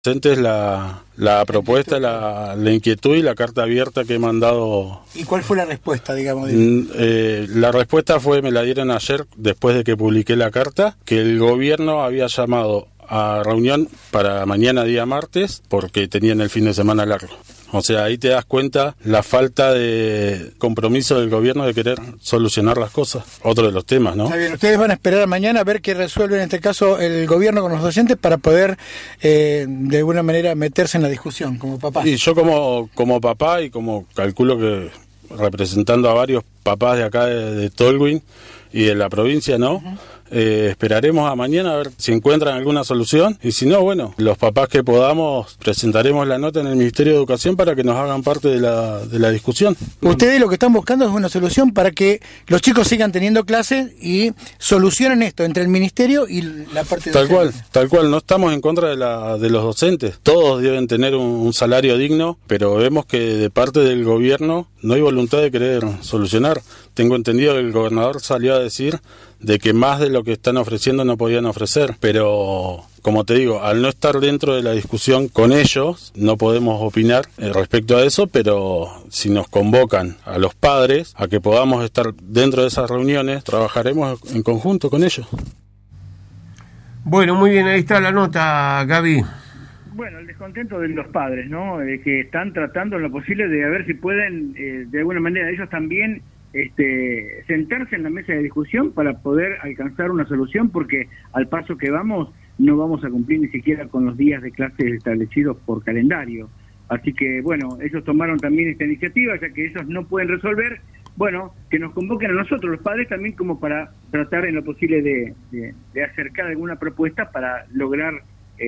Presentes la propuesta, la inquietud y la carta abierta que he mandado. ¿Y cuál fue la respuesta, digamos? La respuesta me la dieron ayer, después de que publiqué la carta, que el gobierno había llamado a reunión para mañana, día martes, porque tenían el fin de semana largo. O sea, ahí te das cuenta la falta de compromiso del gobierno de querer solucionar las cosas. Otro de los temas, ¿no? Está bien, ustedes van a esperar mañana a ver qué resuelve en este caso el gobierno con los docentes para poder de alguna manera meterse en la discusión como papá. Y yo como papá y como calculo que representando a varios papás de acá de Tolwyn y de la provincia, ¿no? Uh-huh. Esperaremos a mañana a ver si encuentran alguna solución y si no, bueno, los papás que podamos presentaremos la nota en el Ministerio de Educación para que nos hagan parte de la discusión. Ustedes lo que están buscando es una solución para que los chicos sigan teniendo clases y solucionen esto entre el Ministerio y la parte docente. Tal cual, no estamos en contra de los docentes, todos deben tener un salario digno, pero vemos que de parte del gobierno no hay voluntad de querer solucionar. Tengo entendido que el gobernador salió a decir de que más de lo que están ofreciendo no podían ofrecer, pero como te digo, al no estar dentro de la discusión con ellos, no podemos opinar respecto a eso, pero si nos convocan a los padres a que podamos estar dentro de esas reuniones, trabajaremos en conjunto con ellos. Bueno, muy bien, ahí está la nota, Gaby. Bueno, el descontento de los padres, ¿no? Que están tratando en lo posible de ver si pueden, de alguna manera, ellos también sentarse en la mesa de discusión para poder alcanzar una solución, porque al paso que vamos no vamos a cumplir ni siquiera con los días de clases establecidos por calendario. Así que bueno, ellos tomaron también esta iniciativa, ya que ellos no pueden resolver, bueno, que nos convoquen a nosotros los padres también como para tratar en lo posible de acercar alguna propuesta para lograr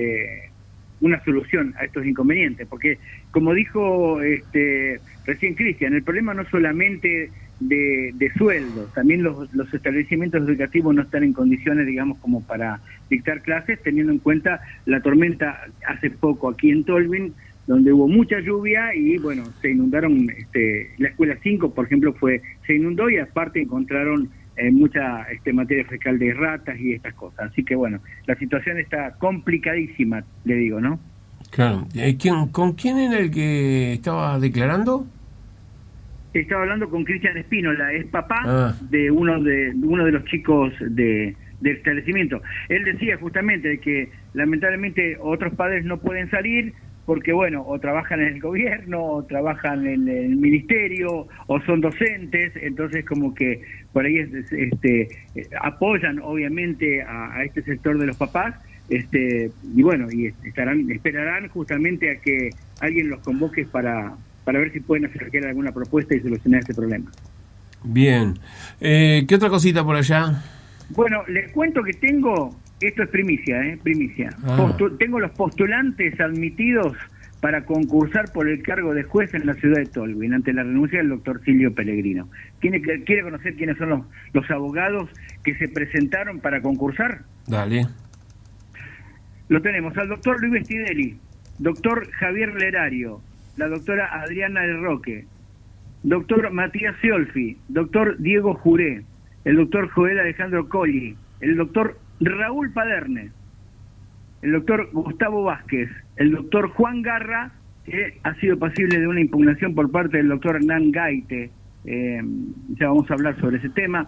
una solución a estos inconvenientes, porque como dijo recién Cristian, el problema no solamente de sueldo, también los establecimientos educativos no están en condiciones, digamos, como para dictar clases, teniendo en cuenta la tormenta hace poco aquí en Tolwyn, donde hubo mucha lluvia y bueno, se inundaron, la escuela 5, por ejemplo, se inundó y aparte encontraron mucha materia fecal de ratas y estas cosas. Así que bueno, la situación está complicadísima, le digo, ¿no? Claro. ¿Con quién era el que estaba declarando? Estaba hablando con Cristian Espínola, es papá de uno de los chicos del establecimiento. Él decía justamente que lamentablemente otros padres no pueden salir porque, bueno, o trabajan en el gobierno, o trabajan en el ministerio, o son docentes, entonces como que por ahí apoyan obviamente a este sector de los papás, y bueno, y esperarán justamente a que alguien los convoque para ver si pueden acercar alguna propuesta y solucionar este problema. Bien. ¿Qué otra cosita por allá? Bueno, les cuento que esto es primicia, primicia. Tengo los postulantes admitidos para concursar por el cargo de juez en la ciudad de Tolwyn, ante la renuncia del doctor Silvio Pellegrino. ¿Quiere conocer quiénes son los abogados que se presentaron para concursar? Dale. Lo tenemos al doctor Luis Vestidelli, doctor Javier Lerario, la doctora Adriana del Roque, doctor Matías Ciolfi, doctor Diego Juré, el doctor Joel Alejandro Colli, el doctor Raúl Paderne, el doctor Gustavo Vázquez, el doctor Juan Garra, que ha sido pasible de una impugnación por parte del doctor Hernán Gaite, ya vamos a hablar sobre ese tema,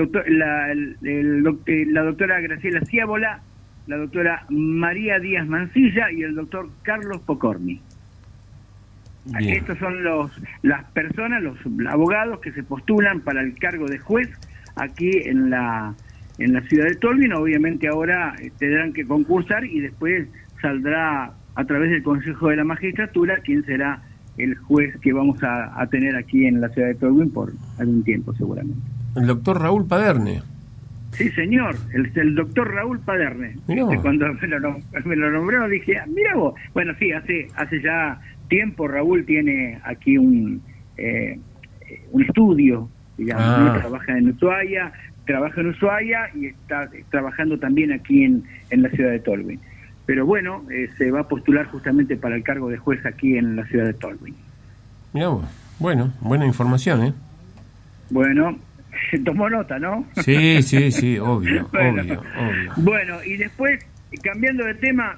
la doctora Graciela Ciábola, la doctora María Díaz Mancilla y el doctor Carlos Pocorni. Bien. Estos son las personas, los abogados que se postulan para el cargo de juez aquí en la ciudad de Tolwyn. Obviamente ahora tendrán que concursar y después saldrá a través del Consejo de la Magistratura quién será el juez que vamos a tener aquí en la ciudad de Tolwyn por algún tiempo seguramente. El doctor Raúl Paderne. Sí, señor, el doctor Raúl Paderne. Cuando me lo nombró dije, mira vos. Bueno, sí, hace ya tiempo Raúl tiene aquí un estudio, digamos, ¿no? Trabaja en Ushuaia y está trabajando también aquí en la ciudad de Tolwyn. Pero bueno, se va a postular justamente para el cargo de juez aquí en la ciudad de Tolwyn. Mirá vos. Bueno, buena información, ¿eh? Bueno, tomó nota, ¿no? Sí, obvio, obvio. Bueno, y después, cambiando de tema,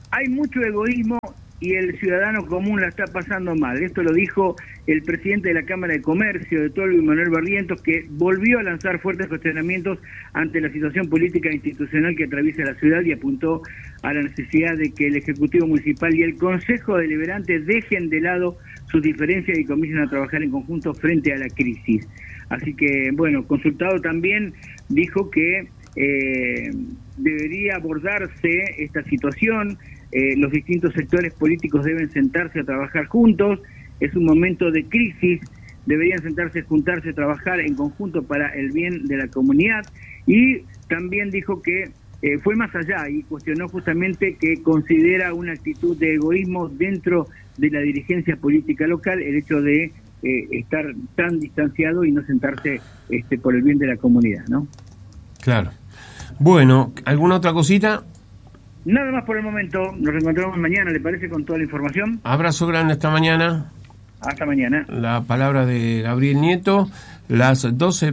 hay mucho egoísmo y el ciudadano común la está pasando mal. Esto lo dijo el presidente de la Cámara de Comercio de Tolwyn, Manuel Barrientos, que volvió a lanzar fuertes cuestionamientos ante la situación política e institucional que atraviesa la ciudad y apuntó a la necesidad de que el Ejecutivo Municipal y el Consejo Deliberante dejen de lado sus diferencias y comiencen a trabajar en conjunto frente a la crisis. Así que, bueno, consultado también dijo que debería abordarse esta situación. Los distintos sectores políticos deben sentarse a trabajar juntos. Es un momento de crisis, deberían sentarse, juntarse, trabajar en conjunto para el bien de la comunidad. Y también dijo que fue más allá y cuestionó justamente que considera una actitud de egoísmo dentro de la dirigencia política local el hecho de estar tan distanciado y no sentarse por el bien de la comunidad, ¿no? Claro. Bueno, ¿alguna otra cosita? Nada más por el momento. Nos reencontramos mañana, ¿le parece? Con toda la información. Abrazo grande esta mañana. Hasta mañana. La palabra de Gabriel Nieto, las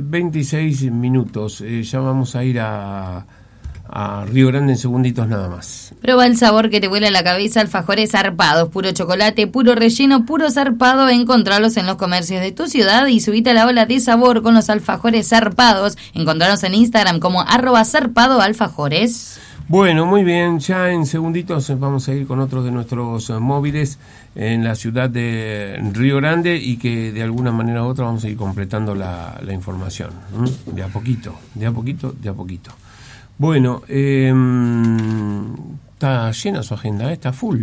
12:26. Ya vamos a ir a Río Grande en segunditos nada más. Prueba el sabor que te vuela la cabeza, alfajores zarpados, puro chocolate, puro relleno, puro zarpado. Encontralos en los comercios de tu ciudad y subite a la ola de sabor con los alfajores zarpados. Encontralos en Instagram como @zarpadoalfajores. Bueno, muy bien, ya en segunditos vamos a ir con otros de nuestros móviles en la ciudad de Río Grande y que de alguna manera u otra vamos a ir completando la información, de a poquito. Bueno, está llena su agenda, está full.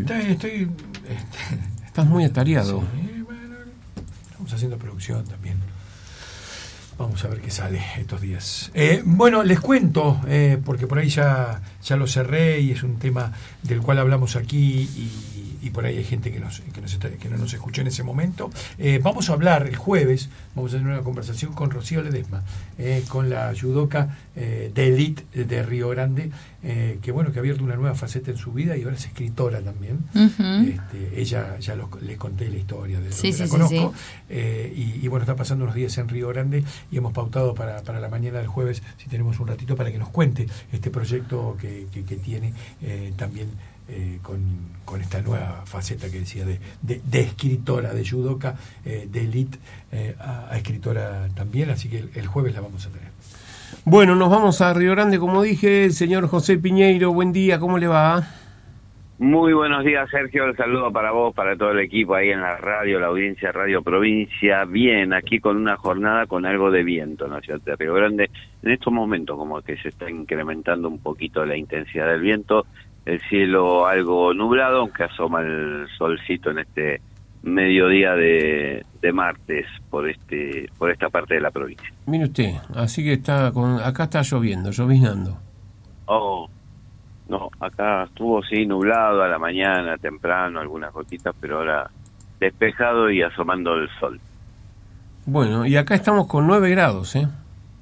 Estás muy atareado. Sí, bueno, estamos haciendo producción también. Vamos a ver qué sale estos días. Bueno, les cuento, porque por ahí ya lo cerré y es un tema del cual hablamos aquí y por ahí hay gente que no nos escuchó en ese momento. Vamos a hablar el jueves, vamos a tener una conversación con Rocío Ledesma, con la judoka de élite de Río Grande, que bueno, que ha abierto una nueva faceta en su vida y ahora es escritora también. Uh-huh. Ella ya les conté la historia de sí, la conozco. Y bueno, está pasando unos días en Río Grande y hemos pautado para la mañana del jueves, si tenemos un ratito, para que nos cuente este proyecto que tiene también con esta nueva faceta que decía de escritora, de judoka, de élite a escritora también, así que el jueves la vamos a tener. Bueno, nos vamos a Río Grande, como dije, el señor José Piñeiro, buen día, ¿cómo le va? Muy buenos días, Sergio, el saludo para vos, para todo el equipo ahí en la radio, la audiencia Radio Provincia. Bien, aquí con una jornada con algo de viento en la ciudad de Río Grande. En estos momentos como que se está incrementando un poquito la intensidad del viento, el cielo algo nublado, aunque asoma el solcito en este mediodía de martes por esta parte de la provincia. Mire usted, así que acá está lloviznando. Oh, no, acá estuvo sí nublado a la mañana, temprano, algunas gotitas, pero ahora despejado y asomando el sol. Bueno, y acá estamos con 9 grados, ¿eh?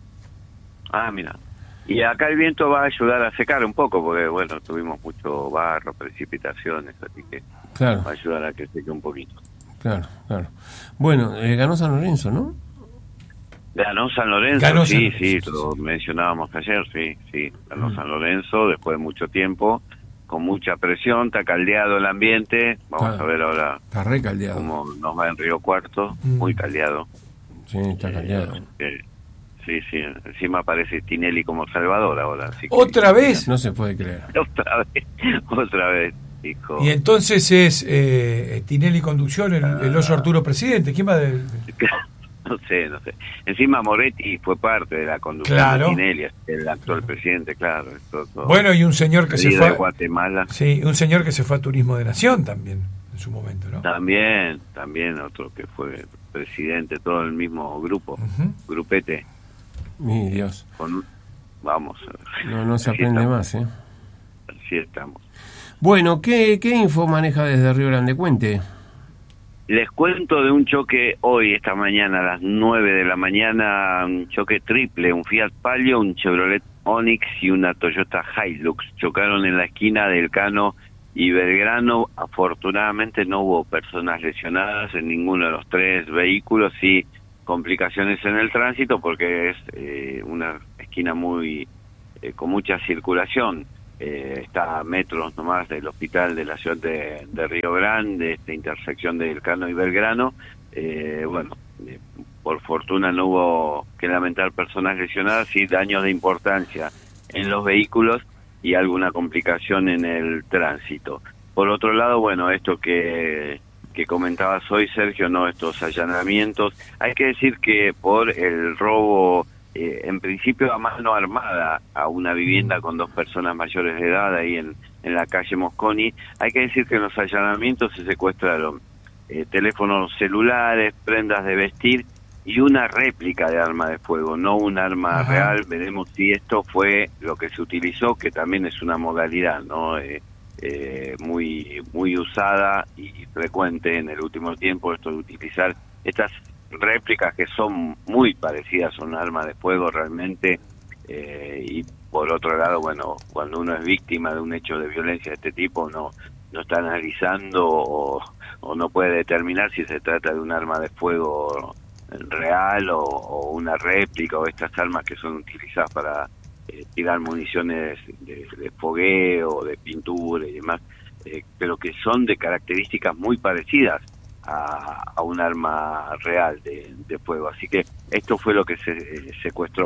Ah, mira. Y acá el viento va a ayudar a secar un poco, porque bueno, tuvimos mucho barro, precipitaciones, así que claro, va a ayudar a que seque un poquito. Claro. Bueno, ganó San Lorenzo, ¿no? Ganó San Lorenzo, sí, lo mencionábamos ayer, sí, ganó San Lorenzo después de mucho tiempo, con mucha presión, está caldeado el ambiente, vamos a ver ahora está re caldeado. Cómo nos va en Río Cuarto, muy caldeado. Sí, está caldeado. Sí, encima aparece Tinelli como Salvador ahora. Así que, ¿Otra vez? No se puede creer. Otra vez, hijo. Y entonces es Tinelli conducción, el oso Arturo presidente, ¿quién va de...? No sé. Encima Moretti fue parte de la conducción de Tinelli, el actual presidente, claro. Todo bueno, y un señor que se fue a Guatemala. Sí, un señor que se fue a Turismo de Nación también, en su momento, ¿no? También otro que fue presidente, todo el mismo grupo, grupete. Mi Dios. Vamos. No se aprende más, ¿eh? Así estamos. Bueno, ¿qué info maneja desde Río Grande? Cuente. Les cuento de un choque hoy, esta mañana, a las 9 de la mañana, un choque triple, un Fiat Palio, un Chevrolet Onix y una Toyota Hilux. Chocaron en la esquina del Cano y Belgrano. Afortunadamente no hubo personas lesionadas en ninguno de los 3 vehículos, sí complicaciones en el tránsito porque es una esquina muy con mucha circulación. está a metros nomás del hospital de la ciudad de Río Grande, esta intersección del Cano y Belgrano. Por fortuna no hubo que lamentar personas lesionadas, sí daños de importancia en los vehículos y alguna complicación en el tránsito. Por otro lado, bueno, esto que comentabas hoy, Sergio, no, estos allanamientos, hay que decir que por el robo en principio a mano armada a una vivienda con 2 personas mayores de edad ahí en la calle Mosconi, hay que decir que en los allanamientos se secuestraron teléfonos celulares, prendas de vestir y una réplica de arma de fuego, no un arma real. Veremos si esto fue lo que se utilizó, que también es una modalidad, ¿no? Muy usada y frecuente en el último tiempo, esto de utilizar estas réplicas que son muy parecidas a un arma de fuego realmente, y por otro lado, bueno, cuando uno es víctima de un hecho de violencia de este tipo, no está analizando o no puede determinar si se trata de un arma de fuego real o una réplica, o estas armas que son utilizadas para tirar municiones de fogueo, de pintura y demás, pero que son de características muy parecidas a un arma real de fuego. Así que esto fue lo que se secuestró,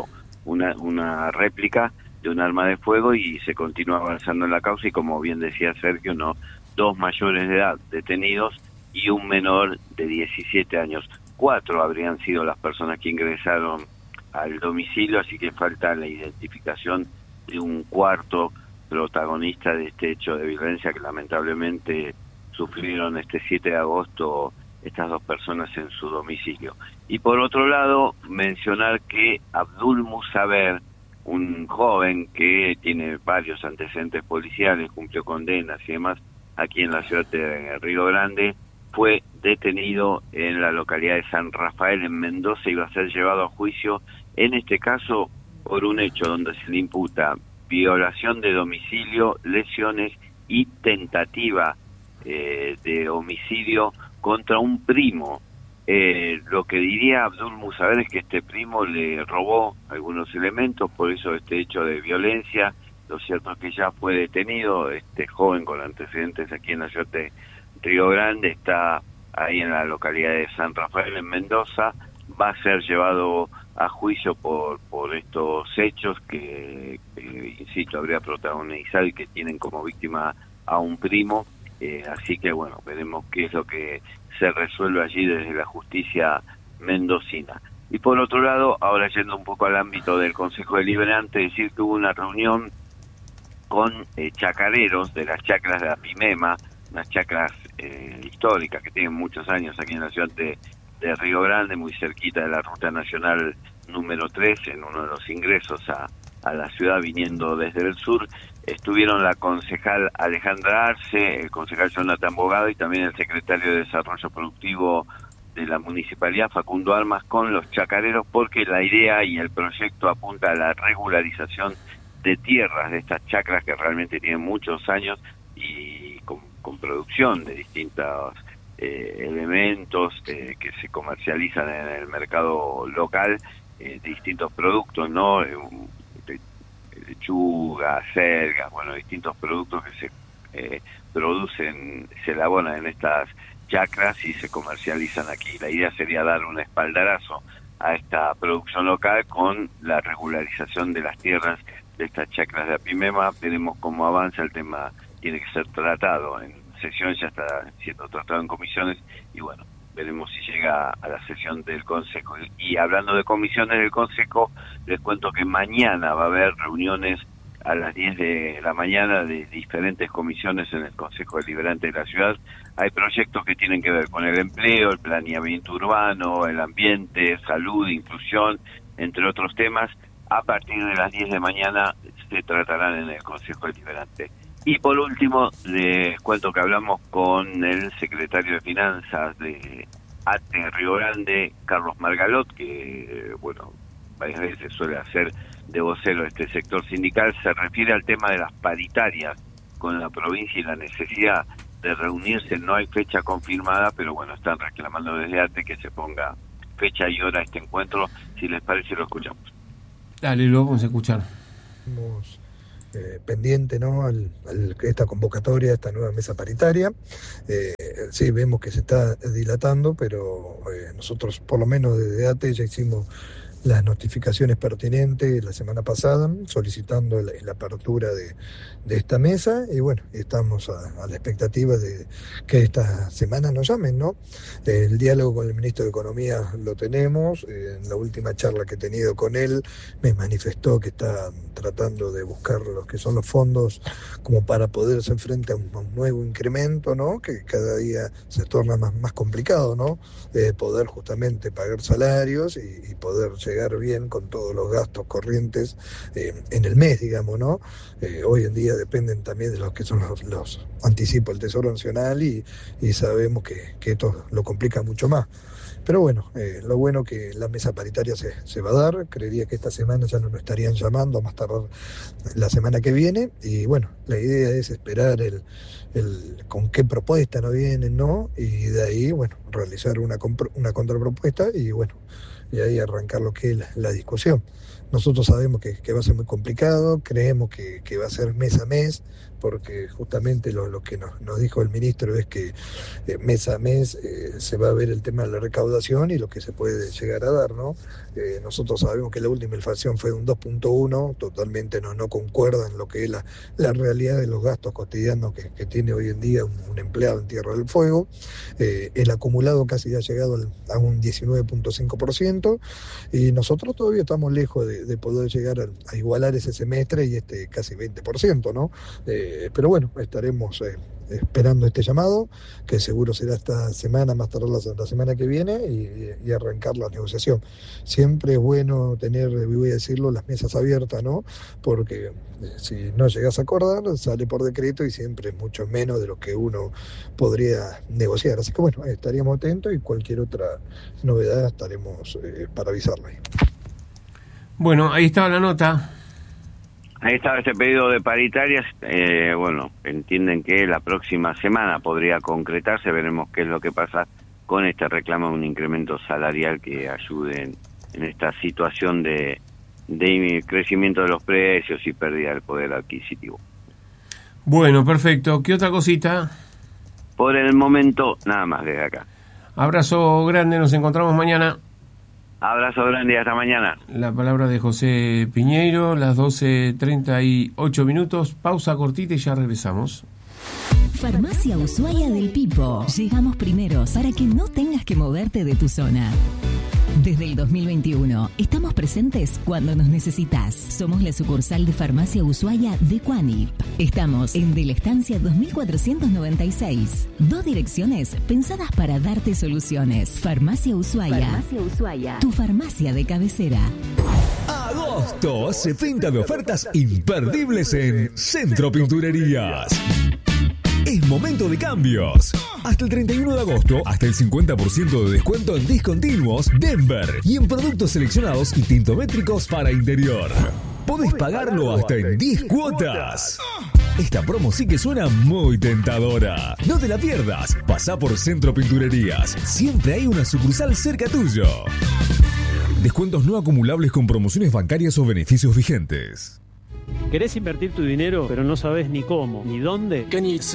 una réplica de un arma de fuego, y se continúa avanzando en la causa, y como bien decía Sergio, 2 mayores de edad detenidos y un menor de 17 años. 4 habrían sido las personas que ingresaron al domicilio, así que falta la identificación de un cuarto protagonista de este hecho de violencia que lamentablemente sufrieron este 7 de agosto estas 2 personas en su domicilio. Y por otro lado, mencionar que Abdul Musaber, un joven que tiene varios antecedentes policiales, cumplió condenas y demás aquí en la ciudad de Río Grande, fue detenido en la localidad de San Rafael, en Mendoza, y va a ser llevado a juicio, en este caso por un hecho donde se le imputa violación de domicilio, lesiones y tentativa de homicidio contra un primo. Lo que diría Abdul Musaber es que este primo le robó algunos elementos, por eso este hecho de violencia. Lo cierto es que ya fue detenido este joven con antecedentes aquí en la ciudad de Río Grande, está ahí en la localidad de San Rafael, en Mendoza. Va a ser llevado a juicio por estos hechos que insisto, habría protagonizado y que tienen como víctima a un primo. Así que bueno, veremos qué es lo que se resuelve allí desde la justicia mendocina. Y por otro lado, ahora yendo un poco al ámbito del Consejo Deliberante, decir que hubo una reunión con chacareros de las chacras de Apimema, unas chacras históricas que tienen muchos años aquí en la ciudad de Río Grande, muy cerquita de la Ruta Nacional número 3, en uno de los ingresos a la ciudad viniendo desde el sur. Estuvieron la concejal Alejandra Arce, el concejal Jonathan Bogado y también el secretario de Desarrollo Productivo de la Municipalidad, Facundo Armas, con los chacareros, porque la idea y el proyecto apunta a la regularización de tierras de estas chacras que realmente tienen muchos años y con producción de distintos elementos que se comercializan en el mercado local, distintos productos, ¿no? Lechuga, acelgas, bueno, distintos productos que se producen, se elaboran en estas chacras y se comercializan aquí. La idea sería dar un espaldarazo a esta producción local con la regularización de las tierras de estas chacras de Apimema. Veremos cómo avanza el tema, tiene que ser tratado en sesión, ya está siendo tratado en comisiones y bueno, veremos si llega a la sesión del Consejo. Y hablando de comisiones del Consejo, les cuento que mañana va a haber reuniones a las 10 de la mañana de diferentes comisiones en el Consejo Deliberante de la ciudad. Hay proyectos que tienen que ver con el empleo, el planeamiento urbano, el ambiente, salud, inclusión, entre otros temas. A partir de las 10 de mañana se tratarán en el Consejo Deliberante. Y por último, les cuento que hablamos con el secretario de Finanzas de ATE Río Grande, Carlos Margalot, que, bueno, varias veces suele hacer de vocero de este sector sindical. Se refiere al tema de las paritarias con la provincia y la necesidad de reunirse. No hay fecha confirmada, pero bueno, están reclamando desde ATE que se ponga fecha y hora a este encuentro. Si les parece, lo escuchamos. Dale, lo vamos a escuchar. pendiente, ¿no? Esta convocatoria, esta nueva mesa paritaria. Sí, vemos que se está dilatando, pero nosotros, por lo menos desde ATE, ya hicimos las notificaciones pertinentes la semana pasada, solicitando la apertura de esta mesa, y bueno, estamos a la expectativa de que esta semana nos llamen, ¿no? El diálogo con el ministro de Economía lo tenemos. En la última charla que he tenido con él me manifestó que está tratando de buscar los que son los fondos como para poder hacer frente a un nuevo incremento, ¿no? Que cada día se torna más complicado, ¿no? Poder justamente pagar salarios y poder llegar bien con todos los gastos corrientes en el mes, digamos, ¿no? Hoy en día dependen también de los que son los anticipos del Tesoro Nacional y sabemos que esto lo complica mucho más. Pero bueno, lo bueno que la mesa paritaria se va a dar. Creería que esta semana ya nos estarían llamando, a más tardar la semana que viene, y bueno, la idea es esperar con qué propuesta nos vienen, ¿no? Y de ahí, bueno, realizar una contrapropuesta y bueno, y ahí arrancar lo que es la discusión. Nosotros sabemos que va a ser muy complicado, creemos que va a ser mes a mes, porque justamente lo que nos dijo el ministro es que mes a mes se va a ver el tema de la recaudación y lo que se puede llegar a dar, ¿no? Nosotros sabemos que la última inflación fue de un 2.1, totalmente no concuerda en lo que es la realidad de los gastos cotidianos que tiene hoy en día un empleado en Tierra del Fuego. El acumulado casi ha llegado a un 19.5%, y nosotros todavía estamos lejos de poder llegar a igualar ese semestre y casi 20%, ¿no? Pero bueno, estaremos esperando este llamado, que seguro será esta semana, más tarde la semana que viene, y arrancar la negociación. Siempre es bueno tener, voy a decirlo, las mesas abiertas, ¿no? Porque si no llegas a acordar, sale por decreto y siempre es mucho menos de lo que uno podría negociar. Así que bueno, estaríamos atentos y cualquier otra novedad estaremos para avisarla. Bueno, ahí estaba la nota. Ahí estaba ese pedido de paritarias. Bueno, entienden que la próxima semana podría concretarse. Veremos qué es lo que pasa con este reclamo de un incremento salarial que ayude en esta situación de crecimiento de los precios y pérdida del poder adquisitivo. Bueno, perfecto. ¿Qué otra cosita? Por el momento, nada más desde acá. Abrazo grande, nos encontramos mañana. Abrazo grande y hasta mañana. La palabra de José Piñeiro, las 12:38. Pausa cortita y ya regresamos. Farmacia Ushuaia del Pipo. Llegamos primeros para que no tengas que moverte de tu zona. Desde el 2021, estamos presentes cuando nos necesitas. Somos la sucursal de Farmacia Ushuaia de Cuanip. Estamos en De la Estancia 2496. 2 direcciones pensadas para darte soluciones. Farmacia Ushuaia. Farmacia Ushuaia. Tu farmacia de cabecera. Agosto se pinta de ofertas imperdibles en Centro Pinturerías. Es momento de cambios. Hasta el 31 de agosto, hasta el 50% de descuento en discontinuos Denver y en productos seleccionados y tintométricos para interior. Podés pagarlo hasta en 10 cuotas. Esta promo sí que suena muy tentadora. No te la pierdas. Pasá por Centro Pinturerías. Siempre hay una sucursal cerca tuyo. Descuentos no acumulables con promociones bancarias o beneficios vigentes. ¿Querés invertir tu dinero, pero no sabes ni cómo, ni dónde?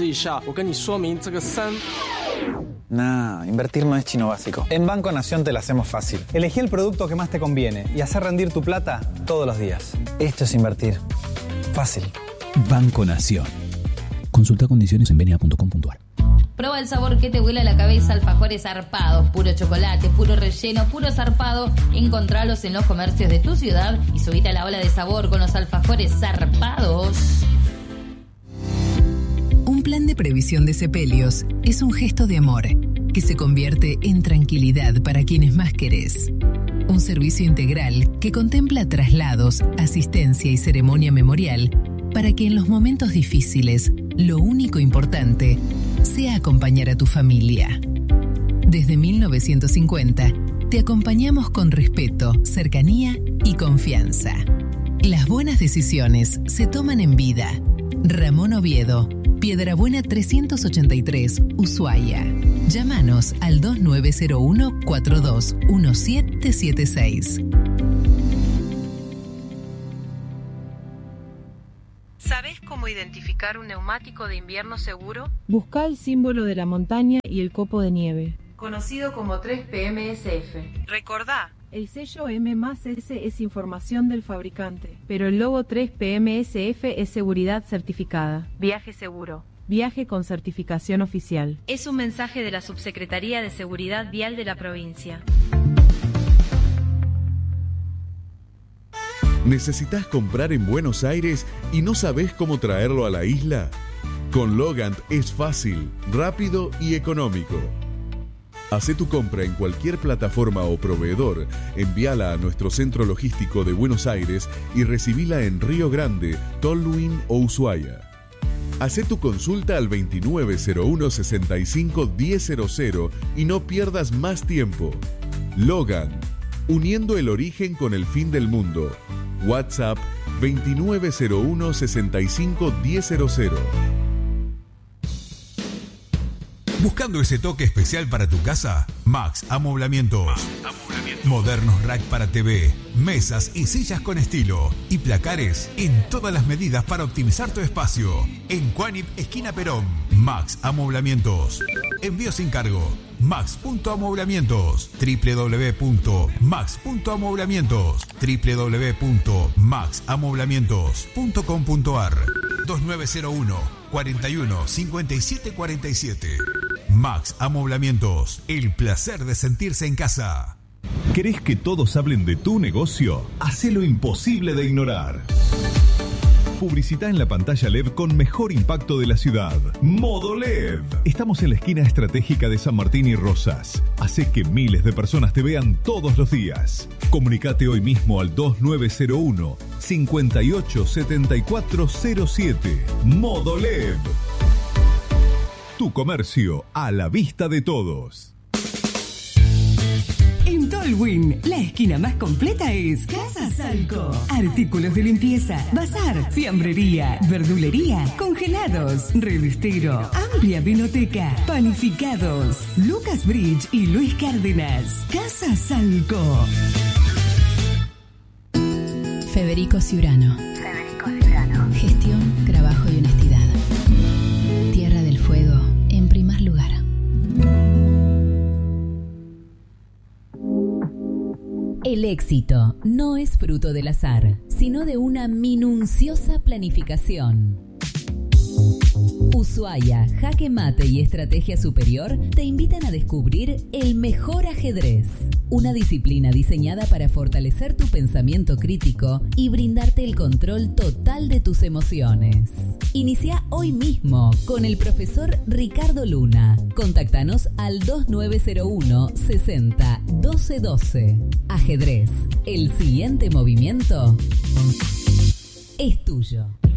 Nah, invertir no es chino básico. En Banco Nación te la hacemos fácil. Elegí el producto que más te conviene y hacer rendir tu plata todos los días. Esto es invertir. Fácil. Banco Nación. Consulta condiciones en benia.com.ar. Prueba el sabor que te vuela la cabeza, alfajores zarpados, puro chocolate, puro relleno, puro zarpado. Encontralos en los comercios de tu ciudad y subite a la ola de sabor con los alfajores zarpados. Un plan de previsión de sepelios es un gesto de amor que se convierte en tranquilidad para quienes más querés. Un servicio integral que contempla traslados, asistencia y ceremonia memorial para que en los momentos difíciles lo único importante sea acompañar a tu familia. Desde 1950, te acompañamos con respeto, cercanía y confianza. Las buenas decisiones se toman en vida. Ramón Oviedo, Piedrabuena 383, Ushuaia. Llámanos al 2901-421776. identificar un neumático de invierno seguro? Busca el símbolo de la montaña y el copo de nieve, conocido como 3PMSF. Recordá. El sello M+S es información del fabricante, pero el logo 3PMSF es seguridad certificada. Viaje seguro. Viaje con certificación oficial. Es un mensaje de la Subsecretaría de Seguridad Vial de la provincia. ¿Necesitas comprar en Buenos Aires y no sabés cómo traerlo a la isla? Con Logant es fácil, rápido y económico. Hacé tu compra en cualquier plataforma o proveedor, envíala a nuestro centro logístico de Buenos Aires y recibila en Río Grande, Tolwyn o Ushuaia. Hacé tu consulta al 2901-65-1000 y no pierdas más tiempo. Logan, uniendo el origen con el fin del mundo. WhatsApp 2901-65-1000. ¿Buscando ese toque especial para tu casa? Max Amoblamientos. Modernos rack para TV, mesas y sillas con estilo y placares en todas las medidas para optimizar tu espacio. En Cuanip, esquina Perón. Max Amoblamientos. Envío sin cargo. Max.amoblamientos. www.max.amoblamientos. www.maxamoblamientos.com.ar. 2901 41 57 47. Max Amoblamientos. El placer de sentirse en casa. ¿Querés que todos hablen de tu negocio? Hacé lo imposible de ignorar. Publicita en la pantalla LED con mejor impacto de la ciudad. Modo LED. Estamos en la esquina estratégica de San Martín y Rosas. Hacé que miles de personas te vean todos los días. Comunicate hoy mismo al 2901 587407. Modo LED. Tu comercio a la vista de todos. En Tolwyn, la esquina más completa es Casa Salco. Artículos de limpieza, bazar, fiambrería, verdulería, congelados, revistero, amplia vinoteca, panificados. Lucas Bridge y Luis Cárdenas. Casa Salco. Federico Ciurano. Gestión, trabajo y honestidad. Tierra del Fuego, en primer lugar. El éxito no es fruto del azar, sino de una minuciosa planificación. Ushuaia, Jaque Mate y Estrategia Superior te invitan a descubrir el mejor ajedrez, una disciplina diseñada para fortalecer tu pensamiento crítico y brindarte el control total de tus emociones. Inicia hoy mismo con el profesor Ricardo Luna. Contáctanos al 2901 60 12 12. Ajedrez, el siguiente movimiento es tuyo.